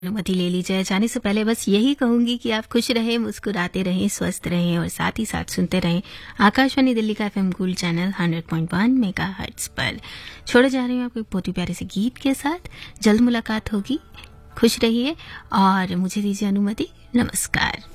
अनुमति ले लीजिए। जाने से पहले बस यही कहूंगी कि आप खुश रहें, मुस्कुराते रहें, स्वस्थ रहें और साथ ही साथ सुनते रहें आकाशवाणी दिल्ली का एफएम गोल्ड चैनल 100.1 मेगाहर्ट्ज पर। छोड़े जा रही हूँ आपको एक बहुत ही प्यारे से गीत के साथ। जल्द मुलाकात होगी, खुश रहिए और मुझे दीजिए अनुमति। नमस्कार।